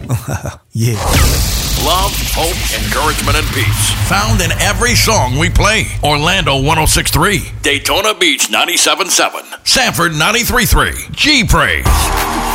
Yeah. Love, hope, encouragement, and peace. Found in every song we play. Orlando 106.3. Daytona Beach 97.7. Sanford 93.3. G-Praise.